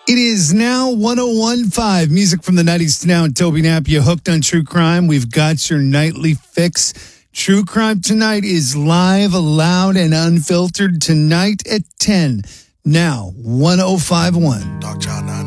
It is now 101.5. Music from the 90s to now. And Toby Knapp, you hooked on true crime. We've got your nightly fix. True Crime Tonight is live, loud, and unfiltered tonight at 10. Now, 105.1. Dog John 9.